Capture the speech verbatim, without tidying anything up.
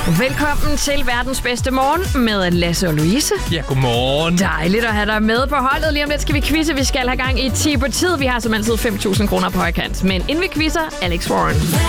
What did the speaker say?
Velkommen til verdens bedste morgen med Lasse og Louise. Ja, godmorgen. Dejligt at have dig med på holdet. Lige om lidt skal vi quizze. Vi skal have gang i ti på tid. Vi har som altid fem tusind kroner på højkant. Men inden vi quizzer, Alex Warren.